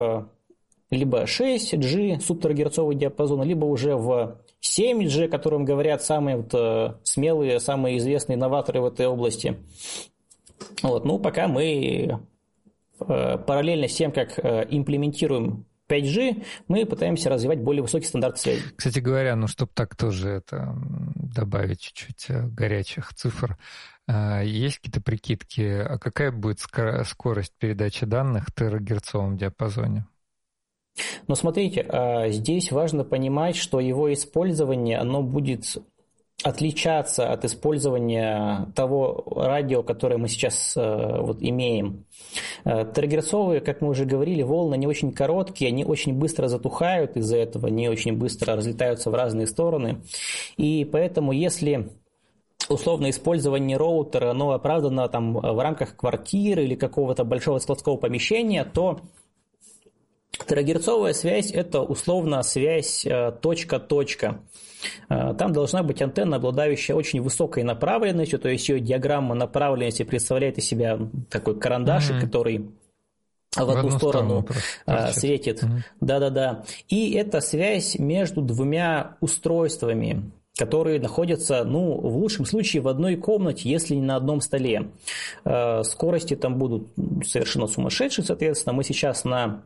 либо 6G субтергерцовый диапазон, либо уже в 7G, о котором говорят самые смелые, самые известные новаторы в этой области. Ну, пока мы параллельно с тем, как имплементируем 5G, мы пытаемся развивать более высокий стандарт связи. Кстати говоря, чтобы так тоже добавить чуть-чуть горячих цифр, есть какие-то прикидки, а какая будет скорость передачи данных в терагерцовом диапазоне? Но смотрите, здесь важно понимать, что его использование, оно будет отличаться от использования того радио, которое мы сейчас имеем. Терагерцовые, как мы уже говорили, волны не очень короткие, они очень быстро затухают из-за этого, они очень быстро разлетаются в разные стороны. И поэтому, если условно использование роутера, оно оправдано в рамках квартиры или какого-то большого складского помещения, то терагерцовая связь – это условно связь точка-точка. Там должна быть антенна, обладающая очень высокой направленностью, то есть ее диаграмма направленности представляет из себя такой карандашик, который в одну сторону светит. Да-да-да. И это связь между двумя устройствами, которые находятся, в лучшем случае, в одной комнате, если не на одном столе. Скорости там будут совершенно сумасшедшие, соответственно. Мы сейчас на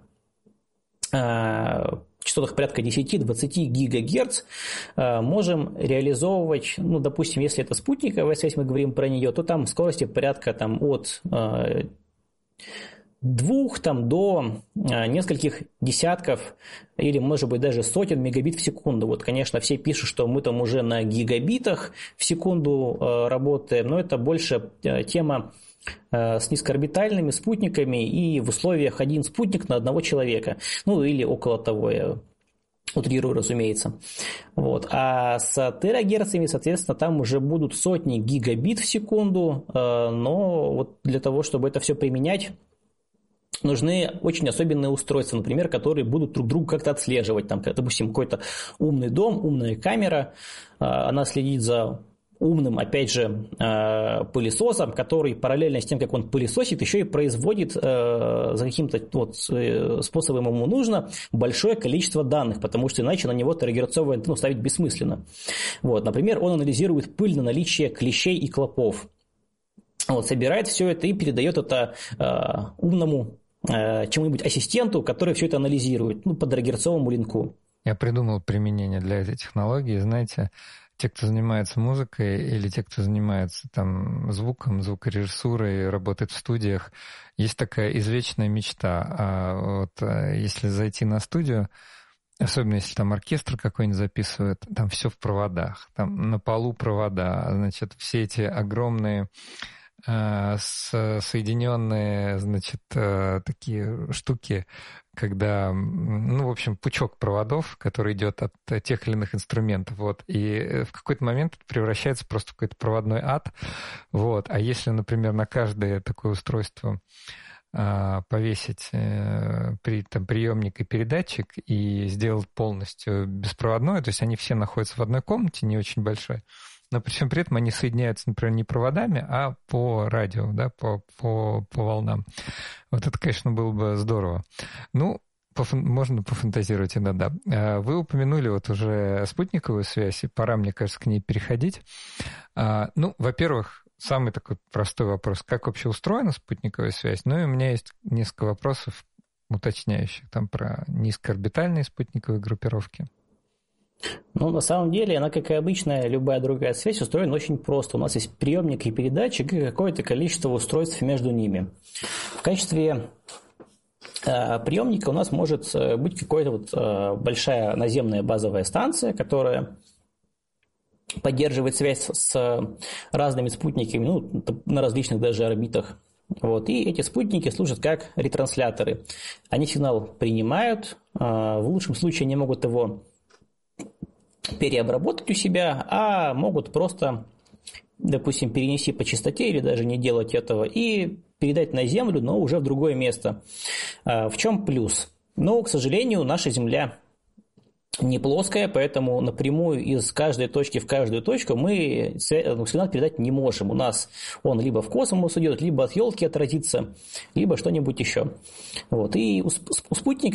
частотах порядка 10-20 ГГц можем реализовывать, допустим, если это спутниковая связь, мы говорим про нее, то там скорости порядка от 2 до нескольких десятков или, может быть, даже сотен мегабит в секунду. Конечно, все пишут, что мы там уже на гигабитах в секунду работаем, но это больше тема с низкоорбитальными спутниками и в условиях один спутник на одного человека. Или около того, я утрирую, разумеется. А с терагерцами, соответственно, там уже будут сотни гигабит в секунду, но для того, чтобы это все применять, нужны очень особенные устройства, например, которые будут друг друга как-то отслеживать. Допустим, какой-то умный дом, умная камера, она следит за умным, опять же, пылесосом, который параллельно с тем, как он пылесосит, еще и производит за каким-то способом ему нужно большое количество данных, потому что иначе на него терагерцовую антенну ставить бессмысленно. Например, он анализирует пыль на наличие клещей и клопов. Собирает все это и передает это умному чему-нибудь ассистенту, который все это анализирует, по терагерцовому линку. Я придумал применение для этой технологии, знаете. Те, кто занимается музыкой или те, кто занимается звуком, звукорежиссурой, работает в студиях, есть такая извечная мечта. Если зайти на студию, особенно если там оркестр какой-нибудь записывает, там все в проводах, там на полу провода, все эти огромные соединенные, такие штуки, когда, в общем, пучок проводов, который идет от тех или иных инструментов, и в какой-то момент это превращается просто в какой-то проводной ад, а если, например, на каждое такое устройство повесить приемник и передатчик и сделать полностью беспроводное, то есть они все находятся в одной комнате, не очень большой, но причем при этом они соединяются, например, не проводами, а по радио, по волнам. Это, конечно, было бы здорово. Можно пофантазировать иногда. Вы упомянули уже спутниковую связь, и пора, мне кажется, к ней переходить. Во-первых, самый такой простой вопрос, как вообще устроена спутниковая связь? И у меня есть несколько вопросов уточняющих про низкоорбитальные спутниковые группировки. На самом деле, она, как и обычная любая другая связь, устроена очень просто. У нас есть приемник и передатчик и какое-то количество устройств между ними. В качестве приемника у нас может быть какая-то большая наземная базовая станция, которая поддерживает связь с разными спутниками, на различных даже орбитах. И эти спутники служат как ретрансляторы. Они сигнал принимают, в лучшем случае они могут его переобработать у себя, а могут просто, допустим, перенести по частоте или даже не делать этого и передать на Землю, но уже в другое место. В чем плюс? К сожалению, наша Земля не плоская, поэтому напрямую из каждой точки в каждую точку мы сигнал передать не можем. У нас он либо в космос идет, либо от елки отразится, либо что-нибудь еще. Вот. И у спутника